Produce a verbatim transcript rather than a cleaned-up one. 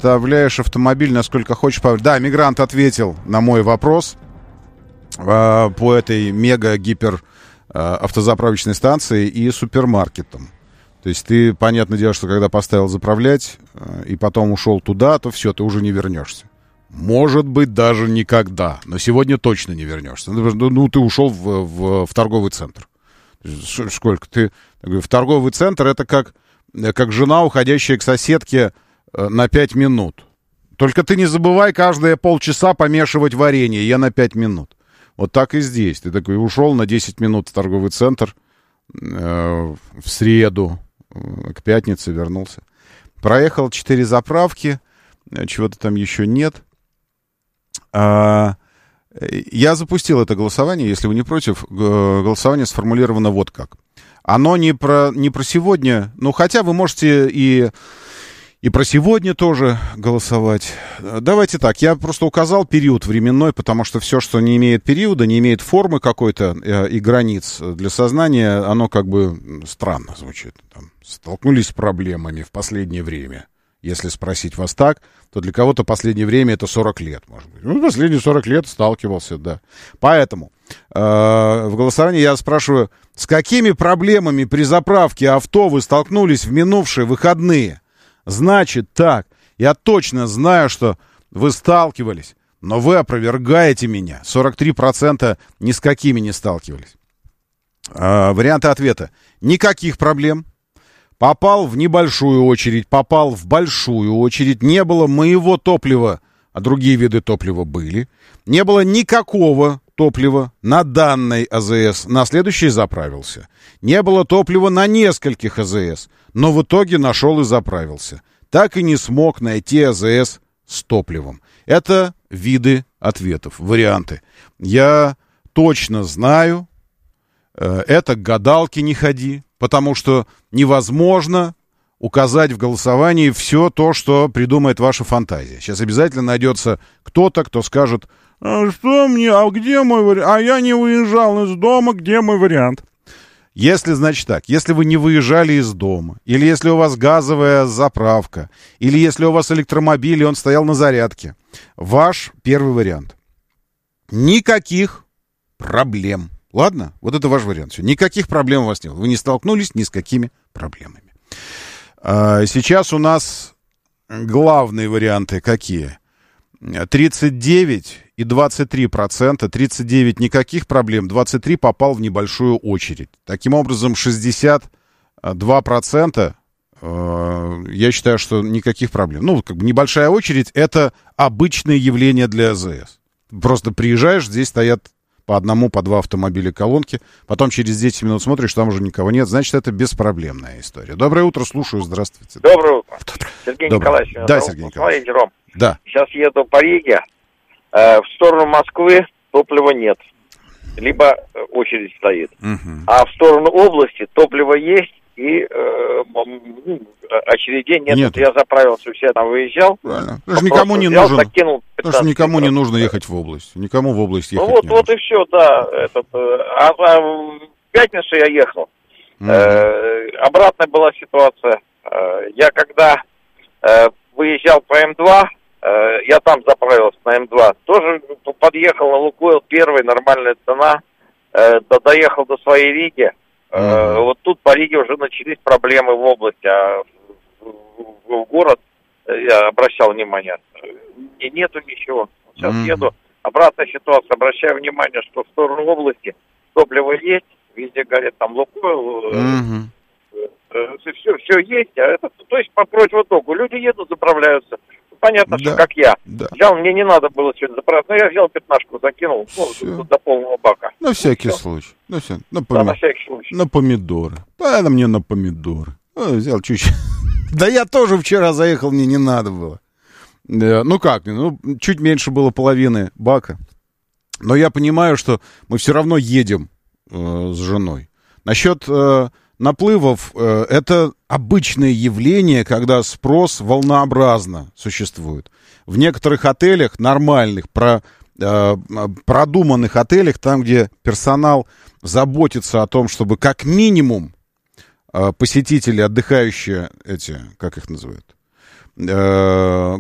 оставляешь автомобиль насколько хочешь. Да, мигрант ответил на мой вопрос э, по этой мега-гипер э, автозаправочной станции и супермаркетам. То есть ты, понятное дело, что когда поставил заправлять э, и потом ушел туда, то все, ты уже не вернешься. Может быть, даже никогда. Но сегодня точно не вернешься. Ну, ну ты ушел в, в, в торговый центр. Сколько ты... В торговый центр это как, как жена, уходящая к соседке э, на пять минут. Только ты не забывай каждые полчаса помешивать варенье. Я на пять минут. Вот так и здесь. Ты такой ушел на десять минут в торговый центр э, в среду. К пятнице вернулся. Проехал четыре заправки. Чего-то там еще нет. А, я запустил это голосование. Если вы не против, голосование сформулировано вот как. Оно не про, не про сегодня. Ну, хотя вы можете и, и про сегодня тоже голосовать. Давайте так. Я просто указал период временной, потому что все, что не имеет периода, не имеет формы какой-то и границ для сознания, оно как бы странно звучит. Там, столкнулись с проблемами в последнее время. Если спросить вас так, то для кого-то последнее время это сорок лет, может быть. Ну, последние сорок лет сталкивался, да. Поэтому э, в голосовании я спрашиваю, с какими проблемами при заправке авто вы столкнулись в минувшие выходные? Значит так, я точно знаю, что вы сталкивались, но вы опровергаете меня. сорок три процента ни с какими не сталкивались. Э, варианты ответа. Никаких проблем. Попал в небольшую очередь, попал в большую очередь. Не было моего топлива, а другие виды топлива были. Не было никакого топлива на данной АЗС. На следующий заправился. Не было топлива на нескольких АЗС, но в итоге нашел и заправился. Так и не смог найти АЗС с топливом. Это виды ответов, варианты. Я точно знаю, это к гадалке не ходи. Потому что невозможно указать в голосовании все то, что придумает ваша фантазия. Сейчас обязательно найдется кто-то, кто скажет, а что мне, а где мой вариант? А я не выезжал из дома, где мой вариант? Если, значит так, если вы не выезжали из дома, или если у вас газовая заправка, или если у вас электромобиль, и он стоял на зарядке, ваш первый вариант. Никаких проблем. Ладно? Вот это ваш вариант. Все. Никаких проблем у вас нет. Вы не столкнулись ни с какими проблемами. А, сейчас у нас главные варианты какие? тридцать девять и двадцать три процента. тридцать девять никаких проблем, двадцать три попал в небольшую очередь. Таким образом, шестьдесят два процента э, я считаю, что никаких проблем. Ну, как бы небольшая очередь — это обычное явление для АЗС. Просто приезжаешь, здесь стоят по одному, по два автомобиля колонки. Потом через десять минут смотришь, там уже никого нет. Значит, это беспроблемная история. Доброе утро, слушаю, здравствуйте. Доброе утро. Сергей Доброе. Николаевич. Да, зовут. Сергей Николаевич. Смотрите, Ром. Да. Сейчас еду по Риге. Э, в сторону Москвы топлива нет. Либо очередь стоит. Угу. А в сторону области топливо есть и э, очередей нет. нет. Вот я заправился, у себя там выезжал. Правильно. Потому что никому не взял, нужен. закинул Потому что никому не нужно ехать в область. Никому в область ехать ну, вот, не вот нужно. и все, да. Этот, а, а в пятницу я ехал. Mm-hmm. Э, обратная была ситуация. Э, я когда э, выезжал по М два, э, я там заправился на М два. Тоже подъехал на Лукойл, первый, нормальная цена. Э, до, доехал до своей Риги. Э, mm-hmm. Вот тут по Риге уже начались проблемы в области. А в, в, в город я обращал внимание. И нету ничего. Сейчас mm-hmm. еду. Обратная ситуация. Обращаю внимание, что в сторону области топливо есть. Везде говорят, там Лукойл. Mm-hmm. Все, все есть. А это, то есть по противотоку. Люди едут, заправляются. Понятно, да. Что как я. Да. Взял, мне не надо было сегодня заправляться. Но я взял пятнашку, закинул ну, до полного бака. На всякий все. случай. На, все. на, пом... да, на всякий случай. На помидоры. Да, мне на помидоры. О, взял чуть-чуть. Да я тоже вчера заехал, мне не надо было. Ну как, ну чуть меньше было половины бака. Но я понимаю, что мы все равно едем э, с женой. Насчет э, наплывов, э, это обычное явление, когда спрос волнообразно существует. В некоторых отелях, нормальных, про, э, продуманных отелях, там, где персонал заботится о том, чтобы как минимум э, посетители, отдыхающие, эти, как их называют, э,